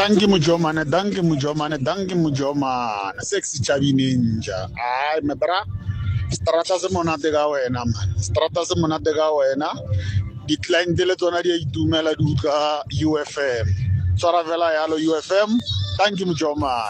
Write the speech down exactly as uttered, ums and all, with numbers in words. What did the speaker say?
Danke Mujomane, danke Mujomane, danke Mujomane. Sexy Chavi Ninja. Ay, me bra. Strata se monate ga wena man. Strata se monate ga wena. Di klein dele tona di itumela duka U F M. Tsara vela yalo U F M. Danke Mujomane.